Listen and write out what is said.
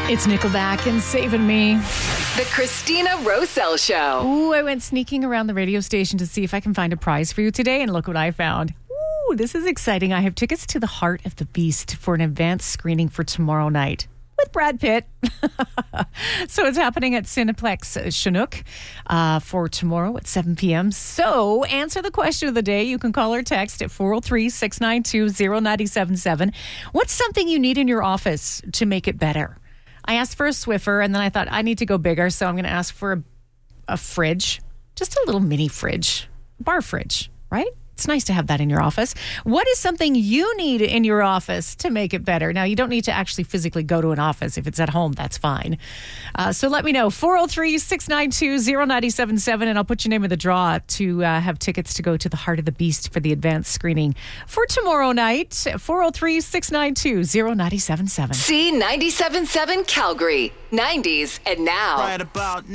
It's Nickelback and Saving Me. The Christina Roselle Show. Ooh, I went sneaking around the radio station to see if I can find a prize for you today, and look what I found. Ooh, this is exciting. I have tickets to the Heart of the Beast for an advanced screening for tomorrow night with Brad Pitt. So it's happening at Cineplex Chinook for tomorrow at 7 p.m. So answer the question of the day. You can call or text at 403-692-0977. What's something you need in your office to make it better? I asked for a Swiffer, and then I thought I need to go bigger, so I'm going to ask for a fridge, just a little mini fridge, bar fridge, right? It's nice to have that in your office. What is something you need in your office to make it better? Now, you don't need to actually physically go to an office. If it's at home, that's fine. So let me know. 403-692-0977, and I'll put your name in the draw to have tickets to go to the Heart of the Beast for the advanced screening for tomorrow night. 403-692-0977. C97.7 Calgary. 90s and now. Right about